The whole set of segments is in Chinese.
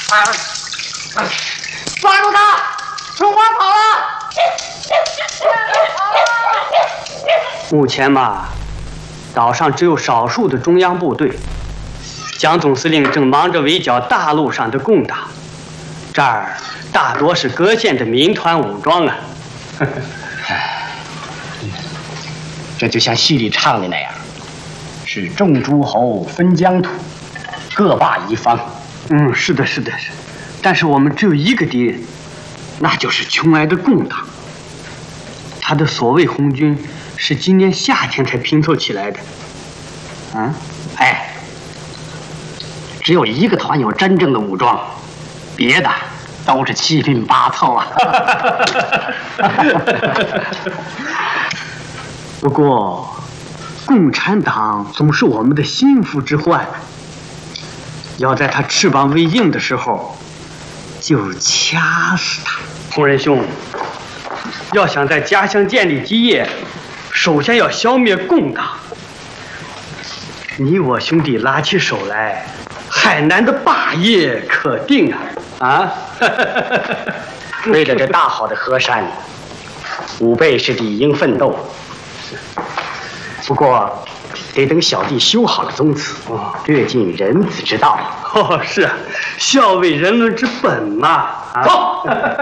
抓住他！春花跑了！ 目前嘛，岛上只有少数的中央部队。蒋总司令正忙着围剿大陆上的共党，这儿大多是各县的民团武装啊。 这就像戏里唱的那样，是众诸侯分疆土，各霸一方。 是的，是的，是。但是我们只有一个敌人，那就是穷挨的共党。他的所谓红军是今年夏天才拼凑起来的。 只有一个团有真正的武装，别的都是七拼八凑啊。 不过，共产党总是我们的心腹之患，要在他翅膀未硬的时候，就掐死他。红仁兄，要想在家乡建立基业，首先要消灭共党。你我兄弟拉起手来，海南的霸业可定啊！ 为了这大好的河山，吾辈是理应奋斗。不过，得等小弟修好了宗祠，略尽人子之道。 是啊，孝为人伦之本嘛。 走。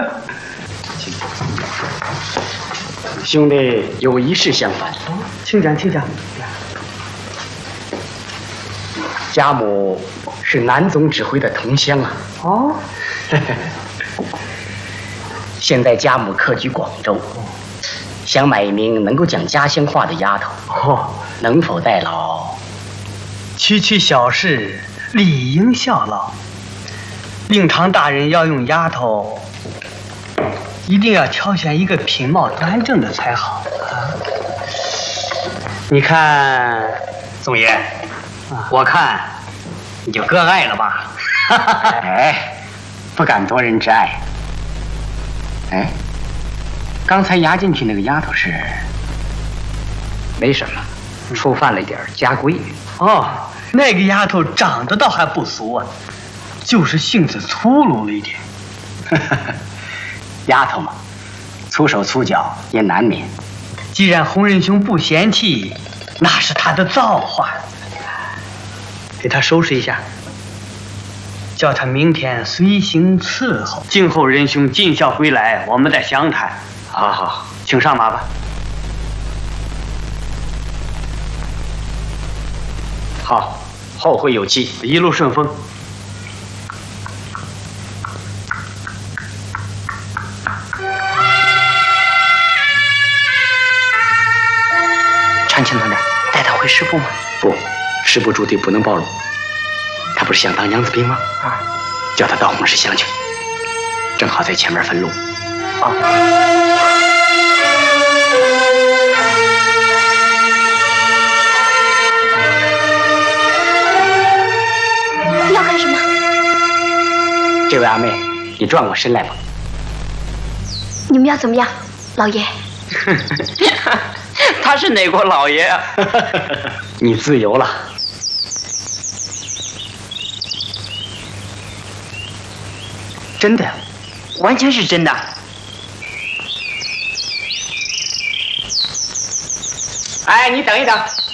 兄弟有一事相烦。 请讲，请讲。 家母是南总指挥的同乡啊。现在家母客居广州，想买一名能够讲家乡话的丫头。能否代劳？ 区区小事，理应效劳。令堂大人要用丫头，一定要挑选一个品貌端正的才好你看， 总爷，我看你就割爱了吧。不敢夺人之爱。刚才押进去那个丫头是？ 没什么，触犯了一点家规。 那个丫头长得倒还不俗啊，就是性子粗鲁了一点。 丫头嘛，粗手粗脚也难免。 既然红仁兄不嫌弃，那是他的造化。给他收拾一下，叫他明天随行伺候。今后仁兄尽孝归来，我们再详谈。好，请上马吧。 好，后会有期， 一路顺风。 长青团长，带他回师部吗？ 不，师部驻地不能暴露。他不是想当娘子兵吗？叫他到红石乡去，正好在前面分路。 要干什么？ 这位阿妹，你转过身来吧。 你们要怎么样，老爷？ 他是哪国老爷啊？ 你自由了。 真的，完全是真的。 你等一等。